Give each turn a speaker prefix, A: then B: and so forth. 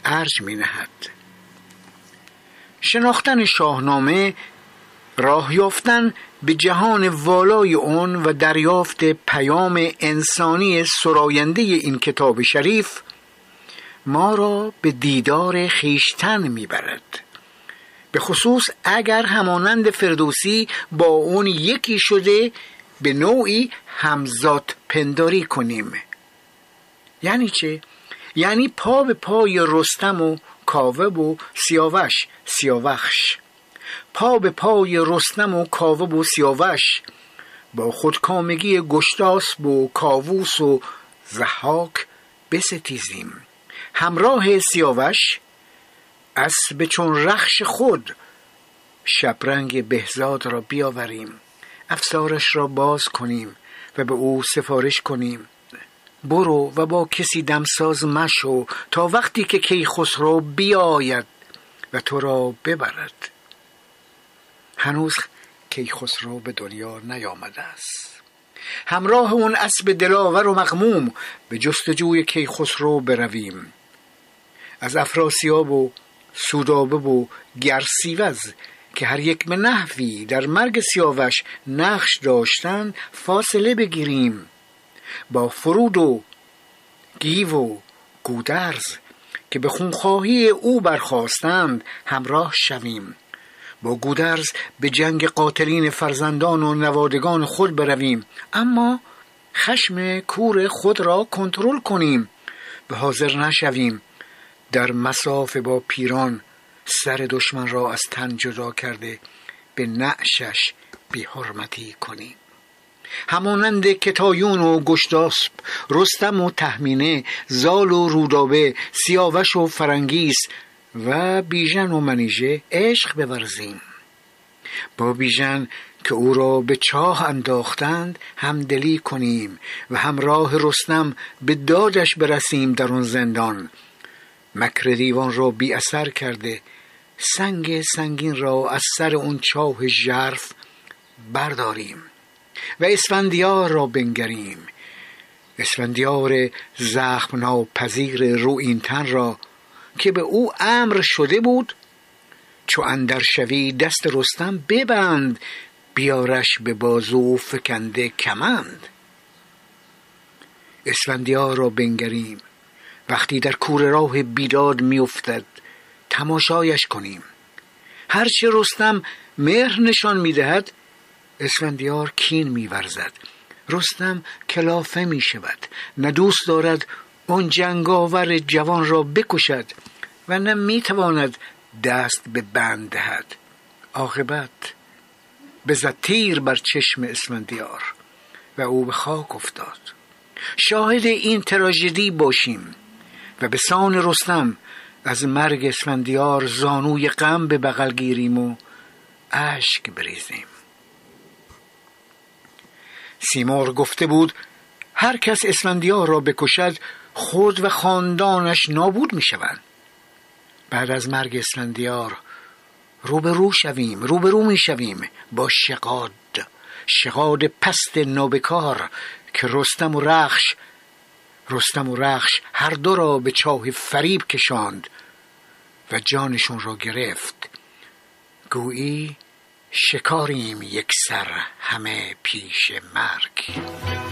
A: ارج می نهد. شناختن شاهنامه، راه یافتن به جهان والای اون و دریافت پیام انسانی سراینده این کتاب شریف ما را به دیدار خویشتن میبرد، به خصوص اگر همانند فردوسی با اون یکی شده به نوعی همزاد پنداری کنیم. یعنی چه؟ یعنی پا به پای رستم و کاوه و سیاوش، پا به پای رستم و کاوه و سیاوش، با خودکامگی گشتاسب و کاووس و ضحاک بستیزیم. همراه سیاوش اسب چون رخش خود شبرنگ بهزاد را بیاوریم، افسارش را باز کنیم و به او سفارش کنیم: برو و با کسی دمساز مشو تا وقتی که کیخسرو بیاید و تو را ببرد. هنوز کیخسرو به دنیا نیامده است. همراه اون اسب دلاور و مغموم به جستجوی کیخسرو برویم. از افراسیاب و سودابه و گرسیوز که هر یک به نحوی در مرگ سیاوش نقش داشتند فاصله بگیریم. با فرود و گیو و گودرز که به خونخواهی او برخاستند همراه شویم. با گودرز به جنگ قاتلین فرزندان و نوادگان خود برویم، اما خشم کور خود را کنترل کنیم و حاضر نشویم در مصاف با پیران سر دشمن را از تن جدا کرده به نعشش بی حرمتی کنیم. همانند کتایون و گشتاسب، رستم و تهمینه، زال و رودابه، سیاوش و فرنگیس و بیژن و منیژه عشق بورزیم. با بیژن که او را به چاه انداختند همدلی کنیم و همراه رستم به دادش برسیم در آن زندان. مکر دیوان را بی اثر کرده سنگ سنگین را از سر اون چاه ژرف برداریم و اسفندیار را بنگریم. اسفندیار زخم ناپذیر رویینتن را که به او امر شده بود چو اندر شوی دست رستم ببند، بیارش به بازو فکنده کمند. اسفندیار را بنگریم، وقتی در کوره راه بیداد می افتد تماشایش کنیم. هرچه رستم مهر نشان می دهد اسفندیار کین می ورزد. رستم کلافه می شود، نه دوست دارد اون جنگاور جوان را بکشد و نه می تواند دست به بند دهد. عاقبت بزد تیر بر چشم اسفندیار و او به خاک افتاد. شاهد این تراژدی باشیم و به سان رستم از مرگ اسفندیار زانوی غم به بغل گیریم و اشک بریزیم. سیمرغ گفته بود هر کس اسفندیار را بکشد خود و خاندانش نابود می شوند. بعد از مرگ اسفندیار روبرو می شویم با شغاد پست نابکار که رستم و رخش هر دو را به چاه فریب کشاند و جانشون را گرفت. گویی شکاریم یک سر همه پیش مرگ.